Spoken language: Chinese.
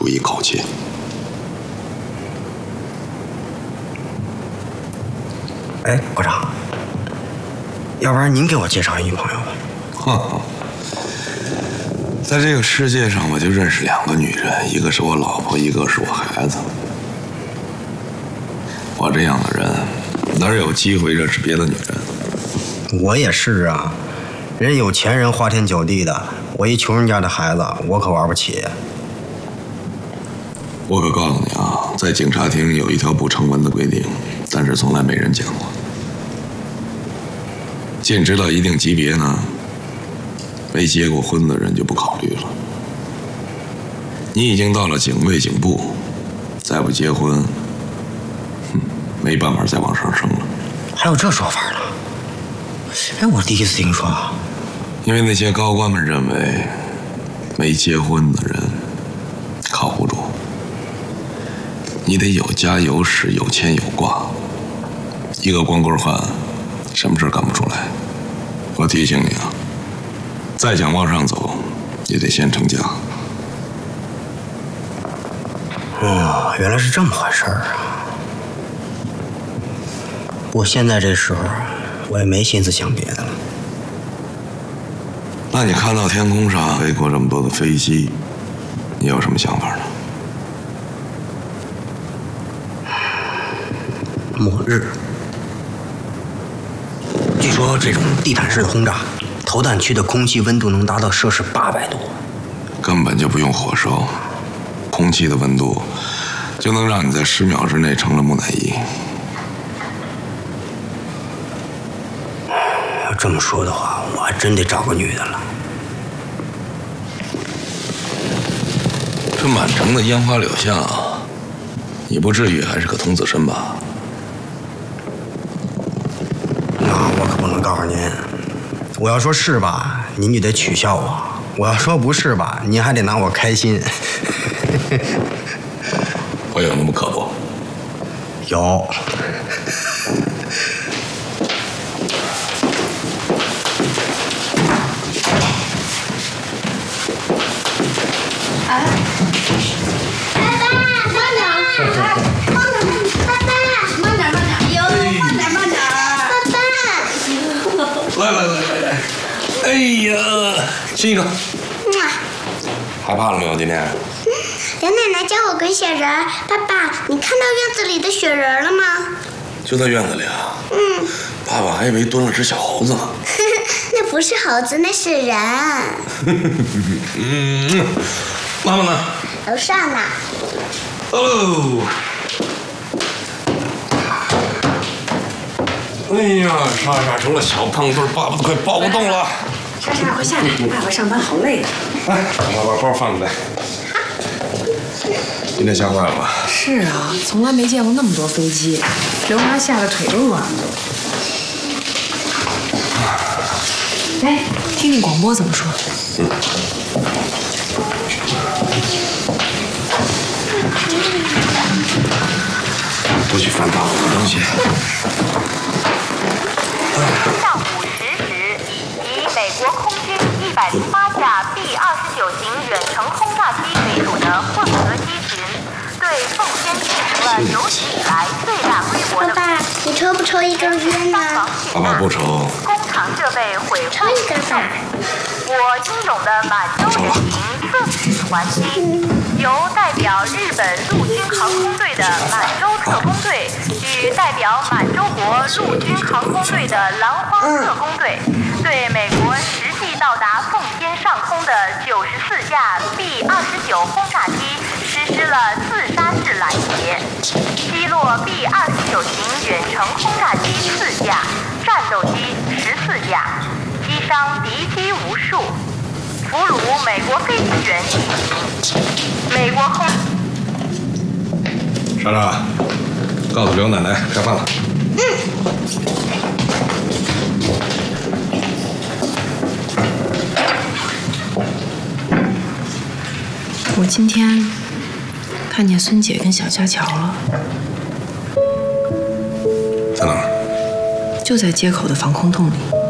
逐一考切。 哎，国长，要不然您给我介绍一女朋友吧？ 哼，在这个世界上，我就认识2个女人，一个是我老婆，一个是我孩子。我这样的人，哪有机会认识别的女人？ 我也是啊，人有钱人花天酒地的，我一穷人家的孩子，我可玩不起。 我可告诉你啊，在警察厅有一条不成文的规定，但是从来没人讲过。禁止到一定级别呢，没结过婚的人就不考虑了。你已经到了警卫警部，再不结婚，没办法再往上升了。 还有这说法呢？哎，我第一次听说啊。 因为那些高官们认为，没结婚的人靠不住，你得有家有室有牵有挂。一个光棍汉，什么事干不出来。我提醒你啊，再想往上走，也得先成家。 哦，原来是这么回事儿啊！不过现在这时候，我也没心思想别的了。 那你看到天空上飞过这么多的飞机，你有什么想法呢？ 末日。据说这种地毯式的轰炸，投弹区的空气温度能达到摄氏800度。 根本就不用火烧，空气的温度就能让你在10秒之内成了木乃伊。 要这么说的话，我还真得找个女的了。 这满城的烟花柳巷，你不至于还是个童子身吧？ 那我可不能告诉您，我要说是吧，您就得取笑我；我要说不是吧，您还得拿我开心。 我有那么刻薄？ 有。 来，哎呀，亲一个。害怕了没有？今天？ 杨奶奶教我跟雪人。爸爸，你看到院子里的雪人了吗？ 就在院子里啊。爸爸还以为蹲了只小猴子呢。 那不是猴子，那是人。 妈妈呢？ 楼上呢。 走喽。哎呀，莎莎成了小胖墩，爸爸都快抱不动了。 莎莎，快下来，爸爸上班好累啊。 来，把包放进来。今天吓坏了吧？ 是啊，从来没见过那么多飞机，刘妈吓得腿都软了。来，听听广播怎么说。 不许翻倒我的东西。 上午10时，以美国空军108架 B-29型远程轰炸机为主的混合机群，对奉天进行了有史以来最大规模的。 爸爸，你抽不抽一根烟呢？ 爸爸不抽。 工厂设备毁坏。 抽一根吧。 我英勇的满洲人民奋矢还击，由代表日本陆军航空队的满洲特工队与代表满洲国陆军航空队的兰花特工队，对美国实际到达奉天上空的94架 B-29轰炸机实施了自杀式拦截，击落 B-29型远程轰炸机4架，战斗机14架。击伤敌机无数，俘虏美国飞行员1名。美国空。 莎莎，告诉刘奶奶开饭了。 我今天看见孙姐跟小佳乔了， 在哪儿？ 就在街口的防空洞里。